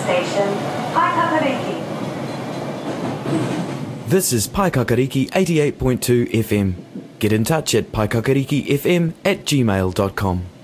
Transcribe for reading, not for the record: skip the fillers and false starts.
station, Paikakariki. This is Paikakariki 88.2 FM. Get in touch at paikakarikifm@gmail.com.